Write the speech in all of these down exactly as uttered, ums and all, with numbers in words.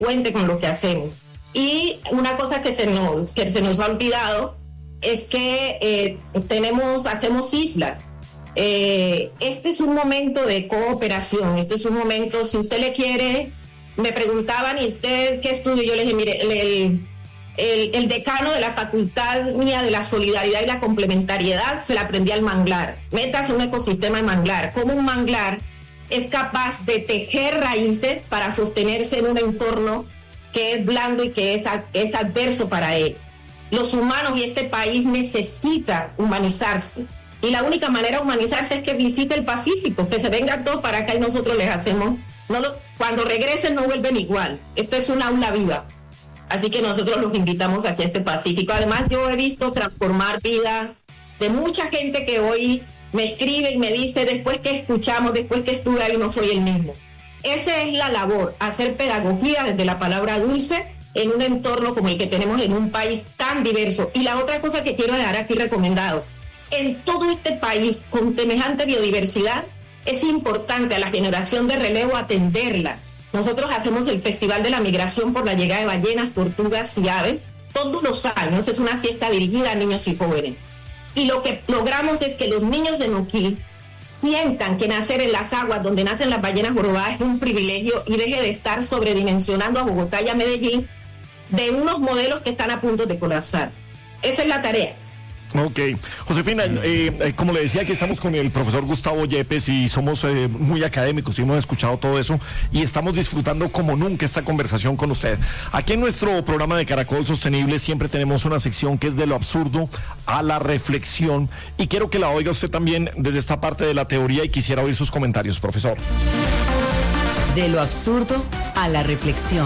consecuente con lo que hacemos. Y una cosa que se nos, que se nos ha olvidado es que eh, tenemos, hacemos islas. Eh, este es un momento de cooperación, este es un momento, si usted le quiere, me preguntaban, ¿y usted qué estudio? Yo le dije, mire, el, el, el, el decano de la facultad mía de la solidaridad y la complementariedad se la aprendí al manglar. Métase un ecosistema de manglar. Como un manglar es capaz de tejer raíces para sostenerse en un entorno que es blando y que es, es adverso para él. Los humanos y este país necesitan humanizarse. Y la única manera de humanizarse es que visite el Pacífico, que se vengan todos para acá y nosotros les hacemos... No lo, cuando regresen no vuelven igual. Esto es un aula viva. Así que nosotros los invitamos aquí a este Pacífico. Además, yo he visto transformar vida de mucha gente que hoy me escribe y me dice, después que escuchamos, después que estuve ahí, no soy el mismo. Esa es la labor, hacer pedagogía desde la palabra dulce en un entorno como el que tenemos en un país tan diverso. Y la otra cosa que quiero dejar aquí recomendado, en todo este país con semejante biodiversidad, es importante a la generación de relevo atenderla. Nosotros hacemos el Festival de la Migración por la llegada de ballenas, tortugas y aves todos los años. Es una fiesta dirigida a niños y jóvenes. Y lo que logramos es que los niños de Nuquí sientan que nacer en las aguas donde nacen las ballenas jorobadas es un privilegio y deje de estar sobredimensionando a Bogotá y a Medellín de unos modelos que están a punto de colapsar. Esa es la tarea. Ok. Josefina, eh, eh, como le decía, aquí estamos con el profesor Gustavo Yepes y somos eh, muy académicos y hemos escuchado todo eso y estamos disfrutando como nunca esta conversación con usted. Aquí en nuestro programa de Caracol Sostenible siempre tenemos una sección que es de lo absurdo a la reflexión y quiero que la oiga usted también desde esta parte de la teoría y quisiera oír sus comentarios, profesor. De lo absurdo a la reflexión.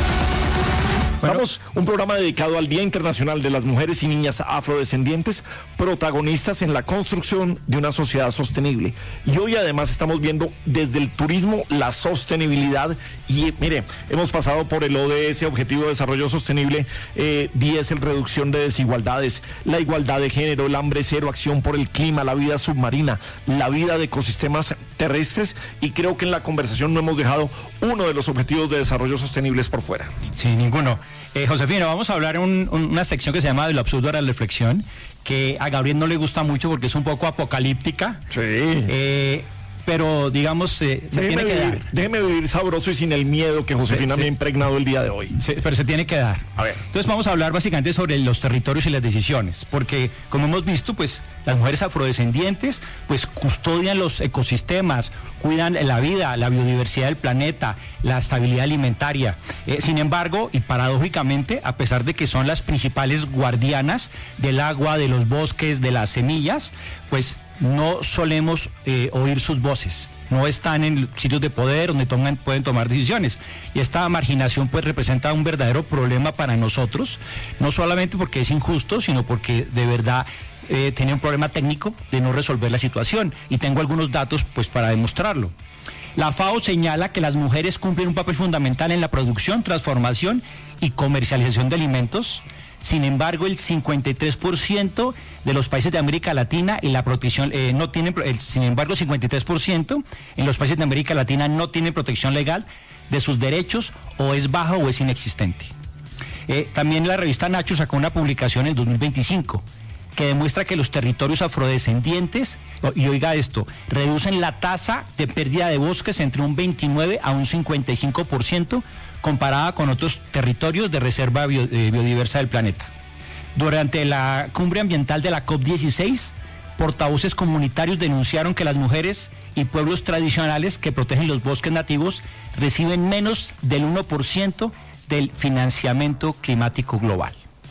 Estamos un programa dedicado al Día Internacional de las Mujeres y Niñas Afrodescendientes, protagonistas en la construcción de una sociedad sostenible. Y hoy además estamos viendo desde el turismo la sostenibilidad. Y mire, hemos pasado por el O D S, Objetivo de Desarrollo Sostenible eh, diez, el reducción de desigualdades, la igualdad de género, el hambre cero, acción por el clima, la vida submarina, la vida de ecosistemas terrestres. Y creo que en la conversación no hemos dejado uno de los Objetivos de Desarrollo Sostenibles por fuera. Sí, ninguno. Eh, Josefina, vamos a hablar un, un, una sección que se llama de lo absurdo a la reflexión, que a Gabriel no le gusta mucho porque es un poco apocalíptica. Sí. Eh, pero, digamos, eh, se déjeme tiene que vivir, dar. Déjeme vivir sabroso y sin el miedo que Josefina sí, sí. me ha impregnado el día de hoy. Sí, pero se tiene que dar. A ver. Entonces vamos a hablar básicamente sobre los territorios y las decisiones, porque como hemos visto, pues las mujeres afrodescendientes pues custodian los ecosistemas, cuidan la vida, la biodiversidad del planeta, la estabilidad alimentaria. Eh, sin embargo, y paradójicamente, a pesar de que son las principales guardianas del agua, de los bosques, de las semillas, pues no solemos eh, oír sus voces. No están en sitios de poder donde toman, pueden tomar decisiones. Y esta marginación pues representa un verdadero problema para nosotros, no solamente porque es injusto, sino porque de verdad eh, tiene un problema técnico de no resolver la situación. Y tengo algunos datos pues para demostrarlo. La FAO señala que las mujeres cumplen un papel fundamental en la producción, transformación y comercialización de alimentos. Sin embargo, el cincuenta y tres por ciento de los países de América Latina y la protección eh, no tienen, el, sin embargo, el cincuenta y tres por ciento en los países de América Latina no tienen protección legal de sus derechos o es baja o es inexistente. Eh, también la revista Nacho sacó una publicación en el dos mil veinticinco que demuestra que los territorios afrodescendientes, y oiga esto, reducen la tasa de pérdida de bosques entre un veintinueve a un cincuenta y cinco por ciento comparada con otros territorios de reserva bio, eh, biodiversa del planeta. Durante la cumbre ambiental de la COP dieciséis, portavoces comunitarios denunciaron que las mujeres y pueblos tradicionales que protegen los bosques nativos reciben menos del uno por ciento del financiamiento climático global.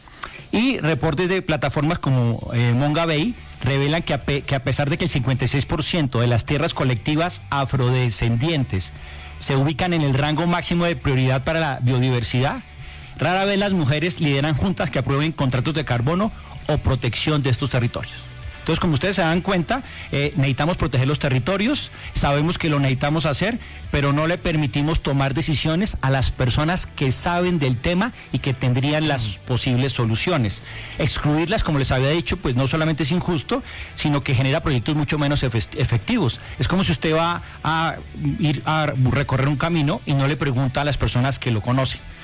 Y reportes de plataformas como eh, Mongabay revelan que a, pe que a pesar de que el cincuenta y seis por ciento de las tierras colectivas afrodescendientes se ubican en el rango máximo de prioridad para la biodiversidad, rara vez las mujeres lideran juntas que aprueben contratos de carbono o protección de estos territorios. Entonces, como ustedes se dan cuenta, eh, necesitamos proteger los territorios, sabemos que lo necesitamos hacer, pero no le permitimos tomar decisiones a las personas que saben del tema y que tendrían las posibles soluciones. Excluirlas, como les había dicho, pues no solamente es injusto, sino que genera proyectos mucho menos efectivos. Es como si usted va a ir a recorrer un camino y no le pregunta a las personas que lo conocen.